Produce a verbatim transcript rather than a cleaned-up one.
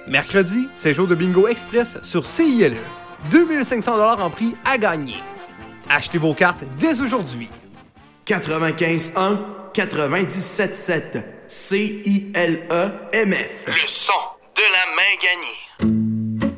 Mercredi, c'est jour de bingo express sur C I L E. deux mille cinq cents dollars en prix à gagner. Achetez vos cartes dès aujourd'hui. quatre-vingt-quinze un quatre-vingt-dix-sept sept C I L E M F. Le son de la main gagnée.